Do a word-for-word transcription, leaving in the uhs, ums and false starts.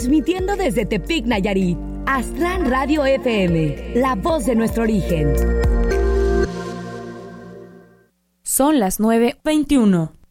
Transmitiendo desde Tepic, Nayarit. Astran Radio F M, la voz de nuestro origen. Son las nueve veintiuno.